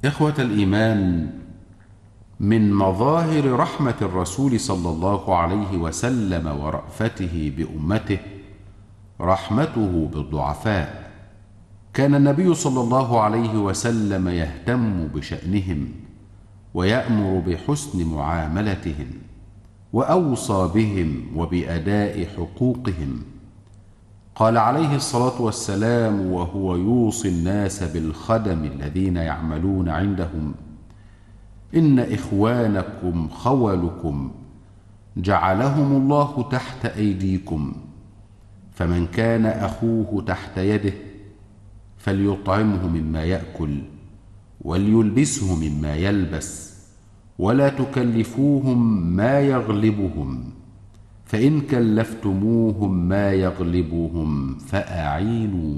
إخوة الإيمان، من مظاهر رحمة الرسول صلى الله عليه وسلم ورأفته بأمته رحمته بالضعفاء. كان النبي صلى الله عليه وسلم يهتم بشأنهم ويأمر بحسن معاملتهم، وأوصى بهم وبأداء حقوقهم. قال عليه الصلاة والسلام وهو يوصي الناس بالخدم الذين يعملون عندهم: إن إخوانكم خولكم جعلهم الله تحت أيديكم، فمن كان أخوه تحت يده فليطعمه مما يأكل وليلبسه مما يلبس، ولا تكلفوهم ما يغلبهم، فإن كلفتموهم ما يغلبهم فأعينوا